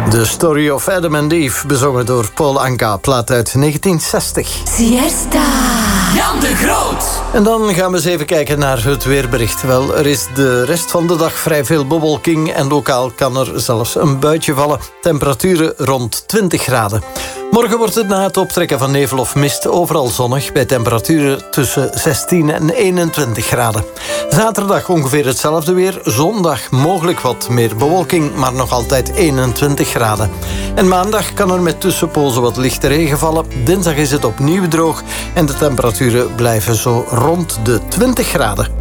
The Story of Adam and Eve, bezongen door Paul Anka, plaat uit 1960. Siesta. Jan de Groot. En dan gaan we eens even kijken naar het weerbericht. Wel, er is de rest van de dag vrij veel bewolking en lokaal kan er zelfs een buitje vallen. Temperaturen rond 20 graden. Morgen wordt het na het optrekken van nevel of mist overal zonnig, bij temperaturen tussen 16 en 21 graden. Zaterdag ongeveer hetzelfde weer. Zondag mogelijk wat meer bewolking, maar nog altijd 21 graden. En maandag kan er met tussenpozen wat lichte regen vallen. Dinsdag is het opnieuw droog en de temperaturen blijven zo rond de 20 graden.